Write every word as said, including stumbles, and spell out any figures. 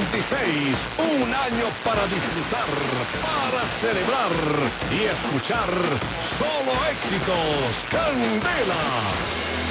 veintiséis, un año para disfrutar, para celebrar y escuchar solo éxitos. Candela.